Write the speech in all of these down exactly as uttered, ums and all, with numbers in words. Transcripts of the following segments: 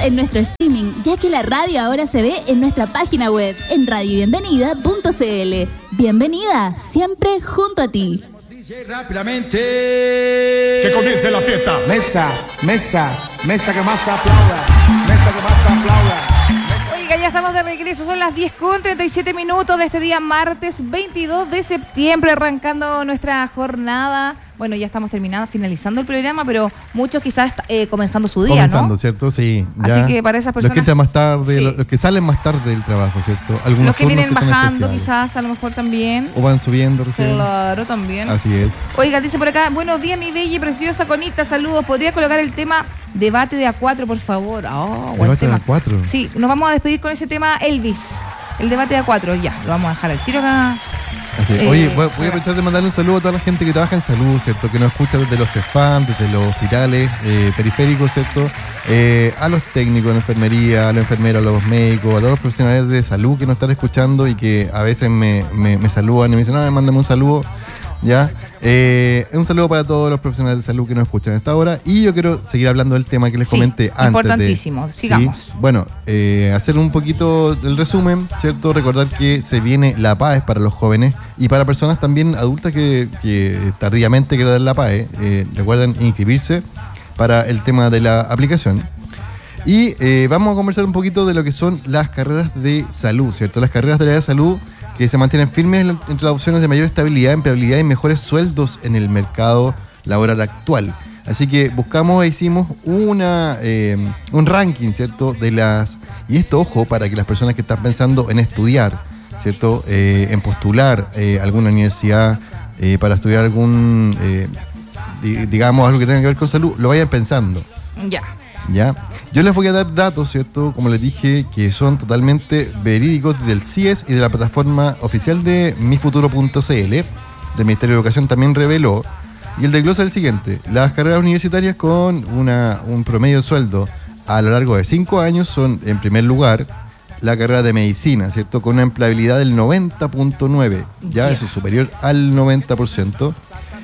en nuestro streaming, ya que la radio ahora se ve en nuestra página web, en radio bienvenida punto c l. Bienvenida, siempre junto a ti. Rápidamente. Que comience la fiesta. Mesa, mesa, mesa que más aplauda. Mesa que más aplauda. Oiga, ya estamos de regreso, son las diez con treinta y siete minutos de este día martes veintidós de septiembre, arrancando nuestra jornada. Bueno, ya estamos terminando, finalizando el programa, pero muchos quizás eh, comenzando su día, comenzando, ¿no? ¿cierto? Sí. Ya. Así que para esas personas... Los que entran más tarde, sí. los, los que salen más tarde del trabajo, ¿cierto? Algunos los que vienen que bajando quizás, a lo mejor también. O van subiendo recién. Claro, también. Así es. Oiga, dice por acá, buenos días mi bella y preciosa Conita, saludos. ¿Podría colocar el tema debate de A cuatro, por favor? Oh, buen ¿Debate tema. de A cuatro? Sí, nos vamos a despedir con ese tema, Elvis. El debate de A cuatro, ya, lo vamos a dejar al tiro acá. Así. Eh, Oye, voy, voy a aprovechar de mandarle un saludo a toda la gente que trabaja en salud, ¿cierto? Que nos escucha desde los CEFAM, desde los hospitales eh, periféricos, ¿cierto? Eh, a los técnicos de enfermería, a los enfermeros, a los médicos, a todos los profesionales de salud que nos están escuchando y que a veces me, me, me saludan y me dicen, ah, mándame un saludo. ¿Ya? Eh, un saludo para todos los profesionales de salud que nos escuchan a esta hora. Y yo quiero seguir hablando del tema que les sí, comenté antes. Importantísimo, de, sigamos. ¿sí? Bueno, eh, hacer un poquito el resumen, ¿cierto? Recordar que se viene la P A E para los jóvenes y para personas también adultas que, que tardíamente quieren dar la P A E. Eh, recuerden inscribirse para el tema de la aplicación. Y eh, vamos a conversar un poquito de lo que son las carreras de salud, ¿cierto? Las carreras de la salud que se mantienen firmes entre las opciones de mayor estabilidad, empleabilidad y mejores sueldos en el mercado laboral actual. Así que buscamos e hicimos una, eh, un ranking, ¿cierto? De las, y esto, ojo, para que las personas que están pensando en estudiar, ¿cierto? Eh, en postular eh, alguna universidad eh, para estudiar algún, eh, digamos, algo que tenga que ver con salud, lo vayan pensando. Ya. ¿Ya? Yo les voy a dar datos, ¿cierto? Como les dije, que son totalmente verídicos del C I E S y de la plataforma oficial de mi futuro punto c l. Del Ministerio de Educación también reveló. Y el desglose es el siguiente. Las carreras universitarias con una, un promedio de sueldo a lo largo de cinco años son, en primer lugar, la carrera de medicina, ¿cierto? Con una empleabilidad del noventa punto nueve. Ya, yeah. Eso es superior al noventa por ciento.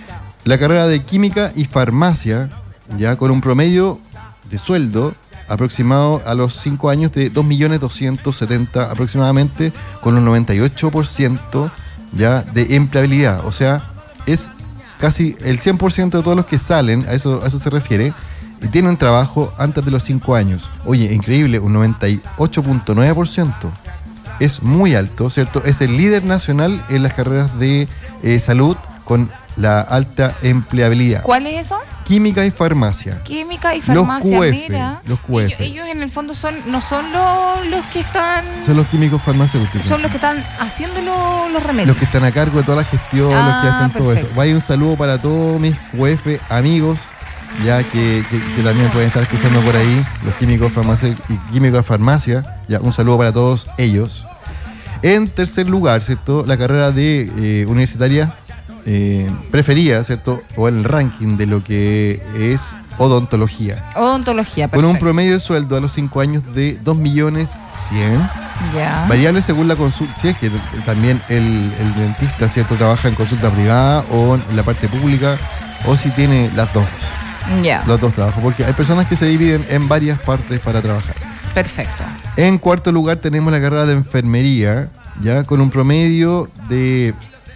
La carrera de química y farmacia, ya, con un promedio de sueldo aproximado a los cinco años de dos millones doscientos setenta mil aproximadamente, con un noventa y ocho por ciento ya de empleabilidad. O sea, es casi el cien por ciento de todos los que salen, a eso, a eso se refiere, y tienen trabajo antes de los cinco años. Oye, increíble, un noventa y ocho punto nueve por ciento. Es muy alto, ¿cierto? Es el líder nacional en las carreras de eh, salud con la alta empleabilidad. ¿Cuál es eso? Química y farmacia. Química y farmacia, los Q F, mira. Los Q F. Ellos, ellos en el fondo son no son los, los que están... Son los químicos farmacéuticos. Son los que están haciendo lo, los remedios. Los que están a cargo de toda la gestión, ah, los que hacen perfecto. todo eso. Vaya un saludo para todos mis Q F amigos, ya que, que, que también pueden estar escuchando por ahí, los químicos farmacia y químicos de farmacia. Ya, un saludo para todos ellos. En tercer lugar, ¿cierto? La carrera de eh, universitaria eh, preferida, ¿cierto? O el ranking de lo que es odontología. Odontología, perfecto. Con un promedio de sueldo a los cinco años de dos millones cien mil. Ya. Variable según la consulta. Si es que también el, el dentista, ¿cierto? Trabaja en consulta privada o en la parte pública, o si tiene las dos. Ya. Los dos trabajos, porque hay personas que se dividen en varias partes para trabajar. Perfecto. En cuarto lugar tenemos la carrera de enfermería, ya con un promedio de,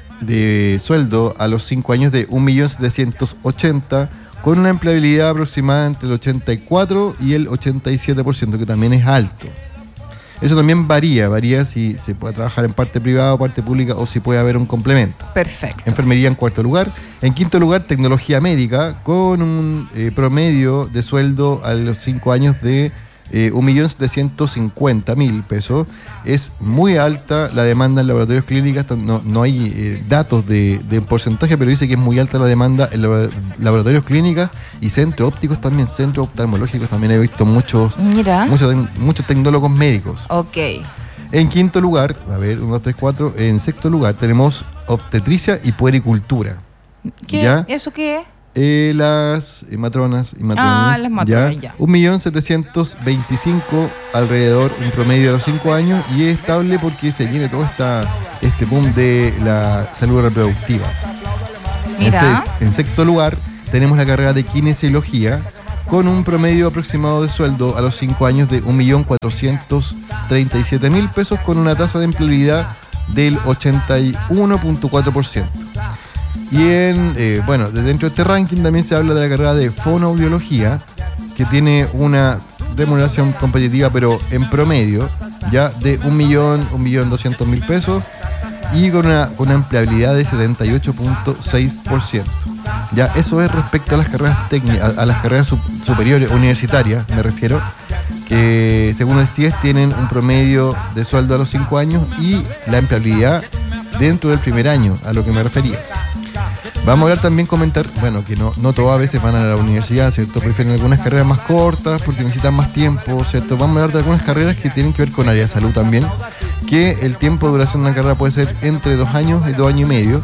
de sueldo a los cinco años de un millón setecientos ochenta mil, con una empleabilidad aproximada entre el ochenta y cuatro y el ochenta y siete por ciento, que también es alto. Eso también varía, varía si se puede trabajar en parte privada o parte pública, o si puede haber un complemento. Perfecto. Enfermería en cuarto lugar. En quinto lugar, tecnología médica, con un eh, promedio de sueldo a los cinco años de eh, un millón setecientos cincuenta mil pesos. Es muy alta la demanda en laboratorios clínicos. No, no hay eh, datos de, de porcentaje, pero dice que es muy alta la demanda en laboratorios clínicos y centros ópticos también, centros oftalmológicos también. He visto muchos, Mira. muchos, muchos tecnólogos médicos. Ok. En quinto lugar, a ver, uno, dos, tres, cuatro. En sexto lugar tenemos obstetricia y puericultura. ¿Qué? ¿Ya? ¿Eso qué es? Eh, las eh, matronas y matrones. Ah, las matronas, ya. un millón setecientos veinticinco alrededor, un promedio de los cinco años, y es estable porque se viene todo esta, este boom de la salud reproductiva. Mira. En, se, en sexto lugar tenemos la carrera de kinesiología con un promedio aproximado de sueldo a los cinco años de un millón cuatrocientos treinta y siete mil pesos, con una tasa de empleabilidad del ochenta y uno punto cuatro por ciento. Y en, eh, bueno, dentro de este ranking también se habla de la carrera de fonoaudiología, que tiene una remuneración competitiva, pero en promedio, ya de un millón, un millón doscientos mil pesos, y con una, una empleabilidad de setenta y ocho punto seis por ciento. Ya, eso es respecto a las carreras técnicas, a, a las carreras su, superiores, universitarias, me refiero, que según el C I E S tienen un promedio de sueldo a los cinco años y la empleabilidad dentro del primer año, a lo que me refería. Vamos a hablar también, comentar, bueno, que no, no todas a veces van a la universidad, ¿cierto? Prefieren algunas carreras más cortas porque necesitan más tiempo, ¿cierto? Vamos a hablar de algunas carreras que tienen que ver con área de salud también, que el tiempo de duración de una carrera puede ser entre dos años y dos años y medio.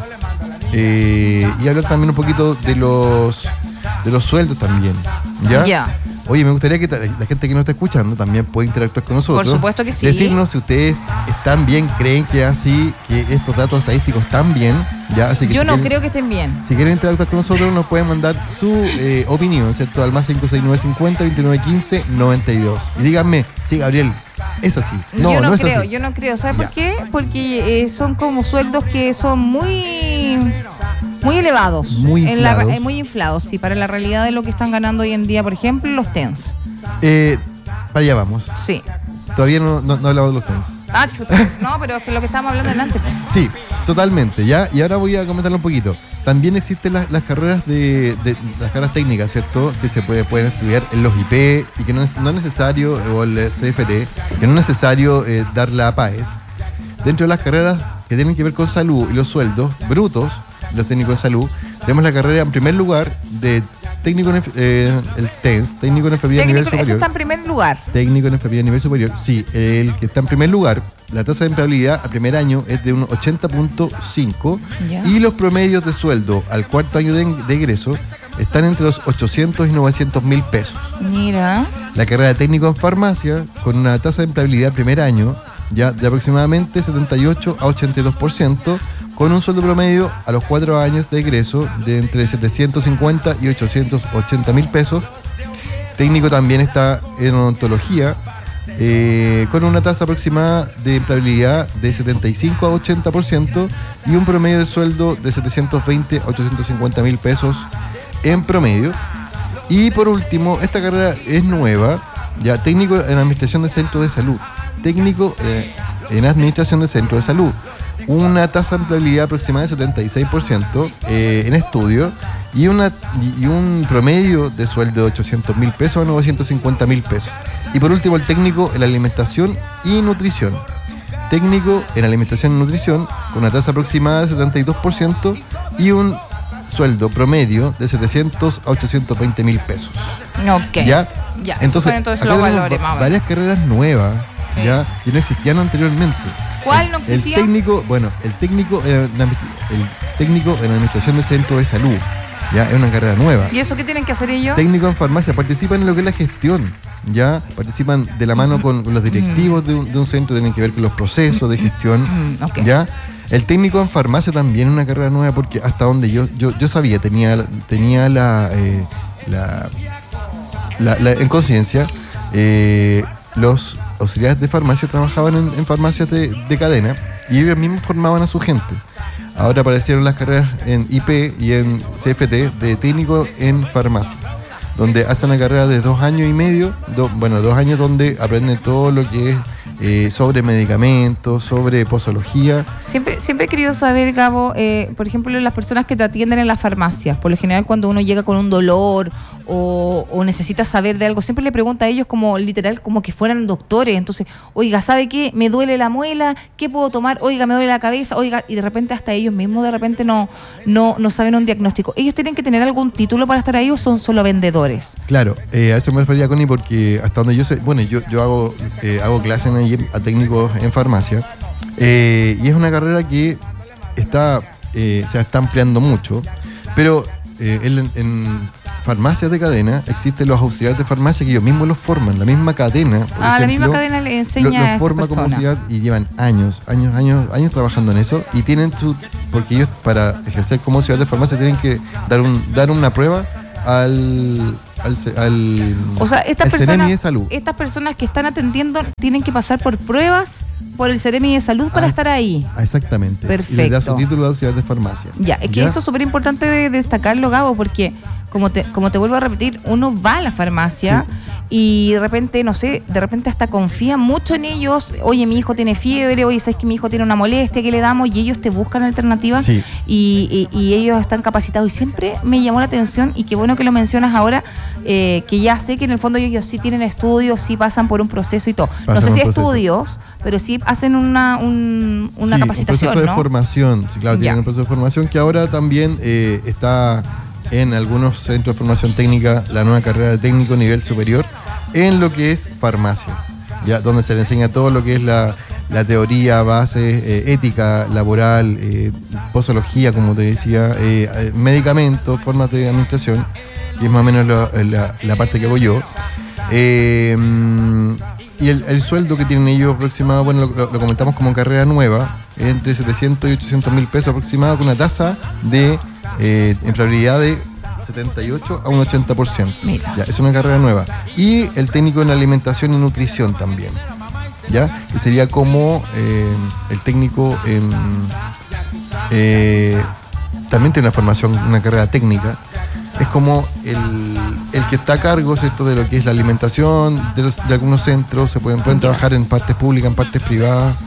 Eh, y hablar también un poquito de los de los sueldos también, ¿ya? Ya. Oye, me gustaría que la gente que nos está escuchando también pueda interactuar con nosotros. Por supuesto que sí. Decirnos si ustedes están bien, creen que así, que estos datos estadísticos están bien, ¿ya? Así que Yo si no quieren, creo que estén bien. Si quieren interactuar con nosotros, nos pueden mandar su eh, opinión, ¿cierto? Al más cinco seis nueve cinco cero, veintinueve quince, noventa y dos. Y díganme, sí, Gabriel, es así. No, yo no, no es creo, así. yo no creo. ¿Sabes Ya. por qué? Porque eh, son como sueldos que son muy muy elevados. Muy En la, inflados. eh, muy inflados, sí, para la realidad de lo que están ganando hoy en día, por ejemplo, los T E N S. Eh, para allá vamos. Sí. Todavía no, no, no hablamos de los tenis. Ah, chuta. No, pero es que lo que estábamos hablando delante. pues. Sí, totalmente, ¿ya? Y ahora voy a comentarlo un poquito. También existen las, las carreras de, de las carreras técnicas, ¿cierto? Que se puede, pueden estudiar en los I P y que no es, no es necesario, o el C F T, que no es necesario eh, dar la P A E S. Dentro de las carreras que tienen que ver con salud y los sueldos brutos, los técnicos de salud, tenemos la carrera en primer lugar de técnico en eh, el T E N S, técnico en enfermería a nivel Técnico, eso superior. está en primer lugar. Técnico en enfermería a nivel superior, sí, el que está en primer lugar, la tasa de empleabilidad al primer año es de un ochenta punto cinco Ya. y los promedios de sueldo al cuarto año de, de egreso están entre los ochocientos y novecientos mil pesos. Mira. La carrera de técnico en farmacia, con una tasa de empleabilidad al primer año ya de aproximadamente setenta y ocho a ochenta y dos por ciento, con un sueldo promedio a los cuatro años de egreso de entre setecientos cincuenta y ochocientos ochenta mil pesos. Técnico también está en odontología, eh, con una tasa aproximada de empleabilidad de setenta y cinco a ochenta por ciento y un promedio de sueldo de setecientos veinte a ochocientos cincuenta mil pesos en promedio. Y por último, esta carrera es nueva, ya técnico en administración de centros de salud. Técnico eh, en administración de centros de salud. Una tasa de empleabilidad aproximada de setenta y seis por ciento eh, en estudio y, una, y un promedio de sueldo de ochocientos mil pesos a novecientos cincuenta mil pesos. Y por último, el técnico en alimentación y nutrición. Técnico en alimentación y nutrición con una tasa aproximada de setenta y dos por ciento y un sueldo promedio de setecientos a ochocientos veinte mil pesos. Ok. ¿Ya? Ya. Entonces, entonces acá los tenemos valores, va- más o menos. varias carreras nuevas, Sí. ¿ya? Y no existían anteriormente. ¿Cuál no El- existía? El técnico, bueno, el técnico, en admi- el técnico en administración de centros de salud, ¿ya? Es una carrera nueva. ¿Y eso qué tienen que hacer ellos? Técnico en farmacia, participan en lo que es la gestión, ¿ya? Participan de la mano con, con los directivos de un, de un centro, tienen que ver con los procesos de gestión, Mm, ok. ¿ya? El técnico en farmacia también es una carrera nueva porque hasta donde yo, yo, yo sabía, tenía, tenía la, eh, la, la- la- en conciencia, eh, los auxiliares de farmacia trabajaban en, en farmacias de, de cadena y ellos mismos formaban a su gente. Ahora aparecieron las carreras en I P y en C F T de técnico en farmacia, donde hacen una carrera de dos años y medio, do- bueno, dos años donde aprenden todo lo que es eh, sobre medicamentos, sobre posología. Siempre, siempre he querido saber, Gabo, eh, por ejemplo, las personas que te atienden en las farmacias, por lo general cuando uno llega con un dolor o, o necesita saber de algo, siempre le pregunta a ellos como literal, como que fueran doctores. Entonces, oiga, ¿sabe qué? Me duele la muela, ¿qué puedo tomar? Oiga, me duele la cabeza, oiga, y de repente hasta ellos mismos de repente no, no, no saben un diagnóstico. ¿Ellos tienen que tener algún título para estar ahí o son solo vendedores? Claro, eh, a eso me refería, Connie, porque hasta donde yo sé, bueno, yo, yo hago, eh, hago clases en- a técnicos en farmacia, eh, y es una carrera que está, eh, se está ampliando mucho, pero eh, en, en farmacias de cadena existen los auxiliares de farmacia que ellos mismos los forman, la misma cadena. Por Ah, la ejemplo, misma cadena le lo, enseña lo a esta forma como persona. auxiliar y llevan años, años, años, años trabajando en eso y tienen su, porque ellos para ejercer como auxiliar de farmacia tienen que dar un, dar una prueba al, al, al O sea, estas al Ceremi personas, de Salud. estas personas que están atendiendo tienen que pasar por pruebas por el Ceremi de Salud para Ah, estar ahí. Ah, exactamente. Perfecto. Y les da su título de auxiliar de farmacia. Ya, es que ¿Ya? eso es súper importante de destacarlo, Gabo, porque como te, como te vuelvo a repetir, uno va a la farmacia Sí. y de repente, no sé, de repente hasta confía mucho en ellos. Oye, mi hijo tiene fiebre, oye, sabes que mi hijo tiene una molestia, ¿qué le damos? Y ellos te buscan alternativas Sí. y, y- y ellos están capacitados. Y siempre me llamó la atención, y qué bueno que lo mencionas ahora, eh, que ya sé que en el fondo ellos sí tienen estudios, sí pasan por un proceso y todo. no Pasan sé un si proceso. estudios, pero sí hacen una, un- una Sí, capacitación, un proceso ¿no? de formación, sí, claro, Ya. tienen un proceso de formación que ahora también eh, está en algunos centros de formación técnica, la nueva carrera de técnico nivel superior, en lo que es farmacia, ya donde se le enseña todo lo que es la, la teoría, base, eh, ética laboral, eh, posología, como te decía, eh, eh, medicamentos, formas de administración, que es más o menos la, la- la parte que hago yo. Eh, y el, el sueldo que tienen ellos aproximado, bueno, lo, lo- lo comentamos como carrera nueva, entre setecientos y ochocientos mil pesos aproximado, con una tasa de eh, empleabilidad de setenta y ocho a un ochenta por ciento. Mira. Ya, es una carrera nueva. Y el técnico en alimentación y nutrición también. ¿Ya? Que sería como eh, el técnico en... eh, también tiene una formación, una carrera técnica. Es como el, el que está a cargo, ¿cierto?, de lo que es la alimentación de, los- de algunos centros. Se pueden, pueden trabajar en partes públicas, en partes privadas.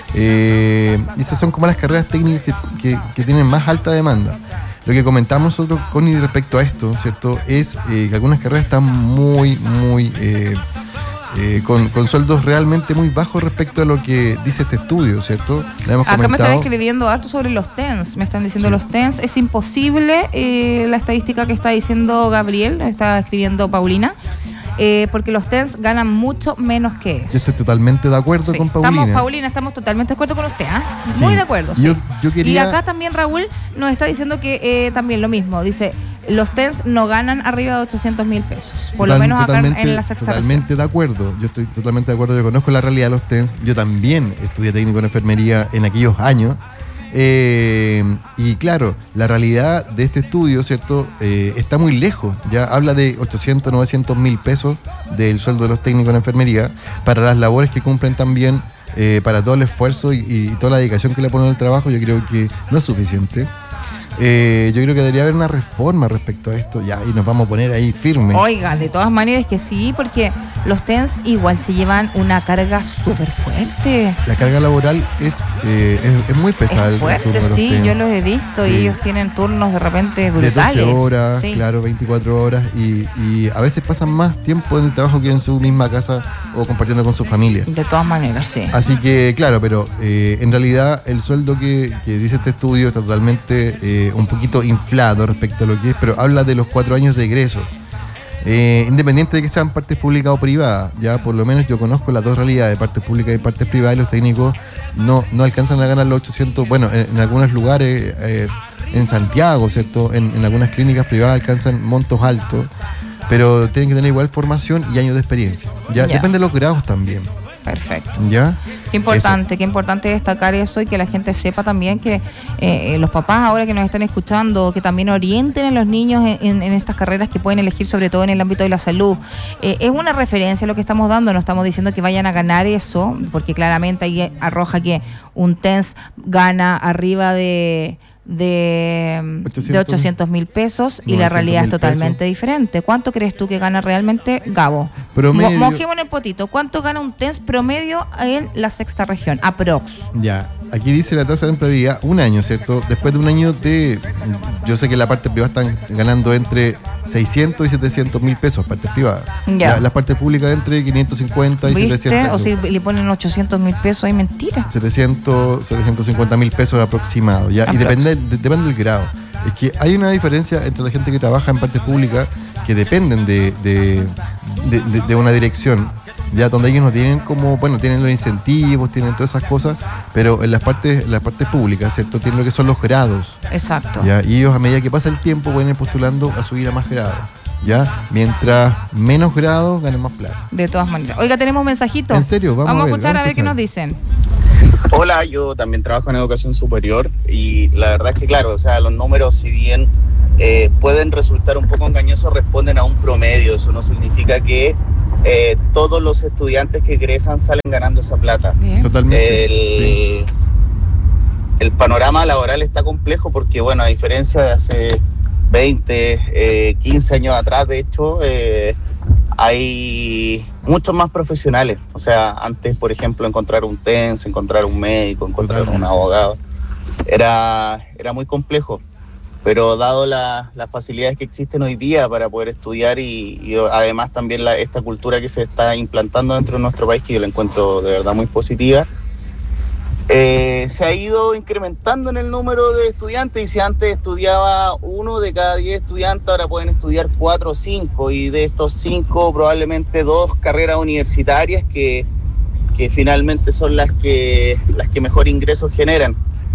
Eh, y esas son como las carreras técnicas que, que- que tienen más alta demanda. Lo que comentamos nosotros, Connie, respecto a esto, ¿cierto?, es eh, que algunas carreras están muy, muy... eh, eh, con, con sueldos realmente muy bajos respecto a lo que dice este estudio, ¿cierto? Le hemos Acá me comentado. están escribiendo harto sobre los T E N S. Me están diciendo Sí. los T E N S. Es imposible eh, la estadística que está diciendo Gabriel, está escribiendo Paulina, eh, porque los T E N S ganan mucho menos que Yo eso. estoy totalmente de acuerdo Sí, con Paulina. Estamos, Paulina, estamos totalmente de acuerdo con usted, ¿ah? Sí. Muy de acuerdo. sí. Yo- yo quería- Y acá también Raúl nos está diciendo que eh, también lo mismo. Dice, los T E N S no ganan arriba de ochocientos mil pesos. Por lo Total- menos acá en, totalmente- en la sexta región. Totalmente de acuerdo. Yo estoy totalmente de acuerdo. Yo conozco la realidad de los T E N S. Yo también estudié técnico en enfermería en aquellos años. Eh, y claro, la realidad de este estudio, ¿cierto?, Eh, está muy lejos. Ya habla de ochocientos, novecientos mil pesos del sueldo de los técnicos en enfermería para las labores que cumplen también, eh, para todo el esfuerzo y, y toda la dedicación que le ponen al trabajo. Yo creo que no es suficiente. Eh, yo creo que debería haber una reforma respecto a esto, ya, y nos vamos a poner ahí firmes. Oiga, de todas maneras que sí, porque los T E N S igual se llevan una carga súper fuerte. La carga laboral es, eh, es, es muy pesada. Es el fuerte, turno de los sí, T E N S. yo los he visto y Sí. ellos tienen turnos de repente De brutales. doce horas, sí. claro, veinticuatro horas, y, y a veces pasan más tiempo en el trabajo que en su misma casa o compartiendo con su familia. De todas maneras, sí. Así que, claro, pero eh, en realidad el sueldo que, que dice este estudio está totalmente eh, un poquito inflado respecto a lo que es, pero habla de los cuatro años de egreso. Eh, independiente de que sean partes públicas o privadas, ya por lo menos yo conozco las dos realidades, partes públicas y partes privadas, y los técnicos no, no alcanzan a ganar los ochocientos, bueno, en, en algunos lugares, eh, en Santiago, ¿cierto? En, en algunas clínicas privadas alcanzan montos altos, pero tienen que tener igual formación y años de experiencia. Ya, Ya. depende de los grados también, Perfecto. ¿ya? Qué importante, qué importante destacar eso y que la gente sepa también que eh, los papás ahora que nos están escuchando, que también orienten a los niños en, en- en estas carreras que pueden elegir, sobre todo en el ámbito de la salud. Eh, es una referencia lo que estamos dando, no estamos diciendo que vayan a ganar eso, porque claramente ahí arroja que un T E N S gana arriba de... de de ochocientos mil pesos y la novecientos realidad es mil totalmente diferente. ¿Cuánto crees tú que gana realmente Gabo? Promedio. Mo- mojemos en el potito. ¿Cuánto gana un T E N S promedio en la sexta región? Aprox. Ya, aquí dice la tasa de empleabilidad un año, ¿cierto? Después de un año de... Yo sé que la parte privada están ganando entre seiscientos y setecientos mil pesos, partes privadas. Ya. Las partes públicas entre quinientos cincuenta y ¿Viste? setecientos. O si le ponen ochocientos mil pesos, hay mentira. setecientos, setecientos cincuenta mil pesos aproximado, ¿ya? Y Aprox. depende, de- depende del grado. Es que hay una diferencia entre la gente que trabaja en partes públicas que dependen de, de, de- de- de una dirección, ya donde ellos no tienen como, bueno, tienen los incentivos, tienen todas esas cosas, pero en las partes, las partes públicas, ¿cierto? Tienen lo que son los grados, Exacto. ¿ya? Y ellos a medida que pasa el tiempo pueden ir postulando a subir a más grados, ¿ya? Mientras menos grados ganen más plata. De todas maneras. Oiga, tenemos mensajitos. ¿En serio? Vamos a Vamos a ver, escuchar vamos a a ver qué escuchar. nos dicen. Hola, yo también trabajo en educación superior y la verdad es que claro, o sea, los números si bien eh, pueden resultar un poco engañosos, responden a un promedio. Eso no significa que eh, todos los estudiantes que egresan salen ganando esa plata. Bien. Totalmente. El, sí. el panorama laboral está complejo porque, bueno, a diferencia de hace veinte, eh, quince años atrás, de hecho, eh, hay muchos más profesionales. O sea, antes, por ejemplo, encontrar un T E N S, encontrar un médico, encontrar Totalmente. un abogado, era, era muy complejo. Pero dado la, las facilidades que existen hoy día para poder estudiar y, y además también la, esta cultura que se está implantando dentro de nuestro país, que yo la encuentro de verdad muy positiva, eh, se ha ido incrementando en el número de estudiantes, y si antes estudiaba uno de cada diez estudiantes, ahora pueden estudiar cuatro o cinco, y de estos cinco probablemente dos carreras universitarias que, que finalmente son las que, las que mejor ingresos generan.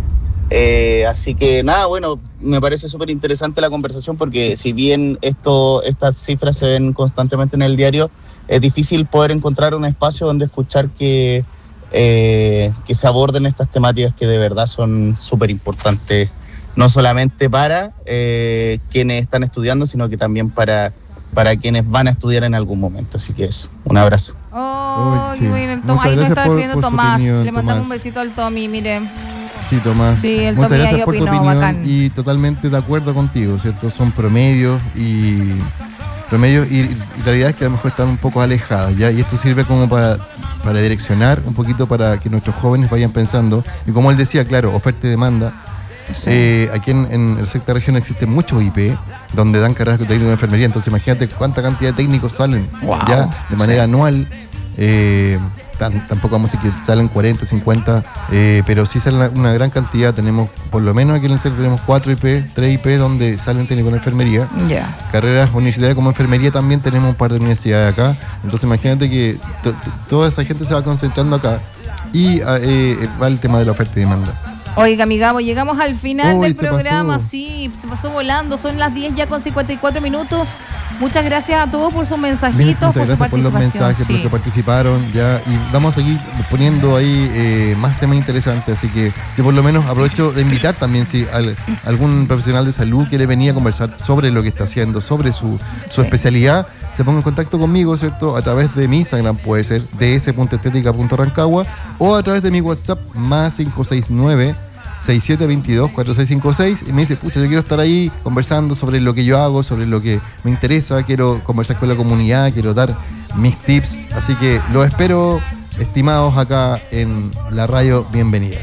Eh, así que nada, bueno, me parece súper interesante la conversación, porque si bien esto, estas cifras se ven constantemente en el diario, es difícil poder encontrar un espacio donde escuchar que, eh, que se aborden estas temáticas que de verdad son súper importantes, no solamente para eh, quienes están estudiando, sino que también para, para quienes van a estudiar en algún momento. Así que eso, un abrazo. Oh, Uy, qué sí. bueno, el Tom- Muchas ahí nos gracias está por- escribiendo por su Tomás. opinión, Le mandamos Tomás. un besito al Tommy, mire. Sí, Tomás. Sí, el Muchas Tommy ahí gracias por tu opinó, opinión bacán. y totalmente de acuerdo contigo, ¿cierto? Son promedios y promedios y, y realidades que a lo mejor están un poco alejadas, ¿ya? Y esto sirve como para, para direccionar un poquito, para que nuestros jóvenes vayan pensando. Y como él decía, claro, oferta y demanda. Sí. Eh, aquí en, en el sector región existen muchos I P donde dan carreras de técnico de enfermería. Entonces imagínate cuánta cantidad de técnicos salen Wow. ya de manera anual. Eh, tan- tampoco vamos a decir que salen cuarenta, cincuenta, eh, pero sí salen una, una gran cantidad. Tenemos, por lo menos aquí en el centro tenemos cuatro I P, tres I P donde salen técnicos de enfermería. Ya. Carreras universitarias como enfermería también tenemos un par de universidades acá. Entonces imagínate que to- to- toda esa gente se va concentrando acá y ah, eh, va el tema de la oferta y demanda. Oiga, mi Gabo, llegamos al final Uy, del se programa. pasó. Sí, se pasó volando. Son las diez ya con cincuenta y cuatro minutos. Muchas gracias a todos por sus Bien, mensajitos, muchas por su gracias por los participación. mensajes, por los sí. que participaron, ya, y vamos a seguir poniendo ahí eh, más temas interesantes, así que yo por lo menos aprovecho de invitar también si al- algún profesional de salud quiere venir a conversar sobre lo que está haciendo, sobre su, su Sí. especialidad, se ponga en contacto conmigo, ¿cierto? A través de mi Instagram, puede ser d s punto estética punto rancagua, o a través de mi WhatsApp más cinco seis nueve, seis siete dos dos, cuatro seis cinco seis, y me dice, pucha, yo quiero estar ahí conversando sobre lo que yo hago, sobre lo que me interesa, quiero conversar con la comunidad, quiero dar mis tips, así que los espero, estimados, acá en la radio. Bienvenida.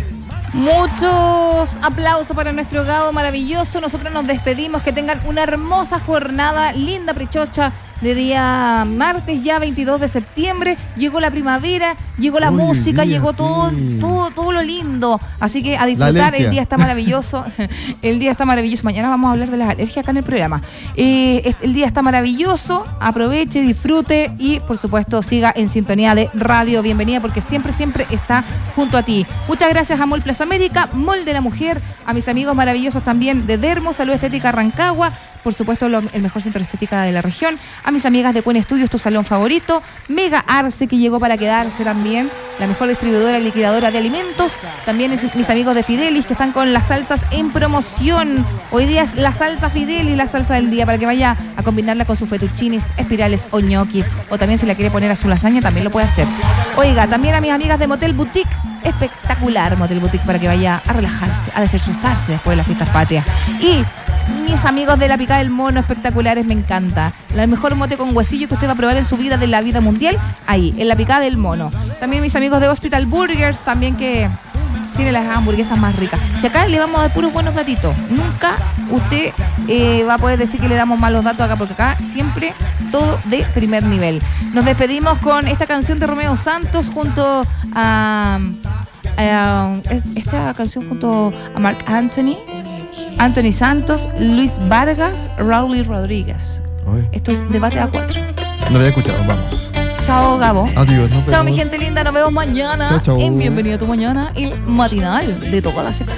Muchos aplausos para nuestro Gabo maravilloso. Nosotros nos despedimos. Que tengan una hermosa jornada, linda prechocha de día martes, ya veintidós de septiembre. Llegó la primavera, llegó la Uy, música, día, llegó todo, sí. todo, todo lo lindo. Así que a disfrutar, alergia. el día está maravilloso. El día está maravilloso. Mañana vamos a hablar de las alergias acá en el programa. Eh, este- el día está maravilloso. Aproveche, disfrute y, por supuesto, siga en sintonía de Radio Bienvenida, porque siempre, siempre está junto a ti. Muchas gracias a Mall Plaza América, Mall de la Mujer, a mis amigos maravillosos también de Dermo, Salud Estética Rancagua, por supuesto lo- el mejor centro de estética de la región, a mis amigas de Cuen Studios, tu salón favorito, Mega Arce, que llegó para quedarse también, la mejor distribuidora y liquidadora de alimentos, también es- mis amigos de Fidelis, que están con las salsas en promoción. Hoy día es la salsa Fidelis, la salsa del día, para que vaya a combinarla con sus fettuccinis, espirales o ñoquis, o también si la quiere poner a su lasaña, también lo puede hacer. Oiga, también a mis amigas de Motel Boutique, espectacular Motel Boutique, para que vaya a relajarse, a desestresarse después de las fiestas patrias. Y mis amigos de la Picada del Mono, espectaculares, me encanta. El mejor mote con huesillo que usted va a probar en su vida, de la vida mundial, ahí, en la Picada del Mono. También mis amigos de Hospital Burgers, también que tiene las hamburguesas más ricas. Si acá le vamos a dar puros buenos datitos, nunca usted eh, va a poder decir que le damos malos datos acá, porque acá siempre todo de primer nivel. Nos despedimos con esta canción de Romeo Santos junto a... a- esta canción junto a Marc Anthony, Anthony Santos, Luis Vargas, Raúl Rodríguez. Uy, Esto es Debate A cuatro. no lo había escuchado, vamos. Chao, Gabo. Adiós, nos Chao, mi vemos. gente linda. Nos vemos mañana Chao, chao. en Bienvenido a tu Mañana, el matinal de todas las secciones.